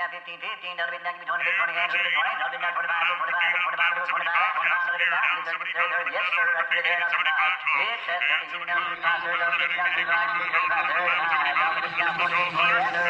now 15, 15, another bit now, give me 20, 20, another bit 20, another bit now 25, 25, 25, 25, 25, another bit now, 30, 30, yes sir, up to there, now 35. Yes, sir, 30, now 35, 30, now 35, 35, 35, another bit now 48, 48,